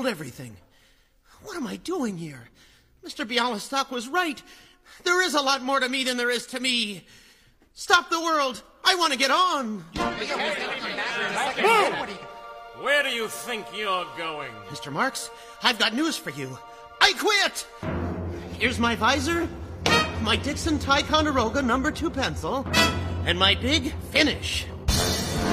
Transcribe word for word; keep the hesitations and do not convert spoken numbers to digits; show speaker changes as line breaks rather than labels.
everything. What am I doing here? Mister Bialystok was right. There is a lot more to me than there is to me. Stop the world. I want to get on.
Move! Where do you think you're going?
Mister Marks, I've got news for you. I quit! Here's my visor, my Dixon Ticonderoga number two pencil, and my big finish.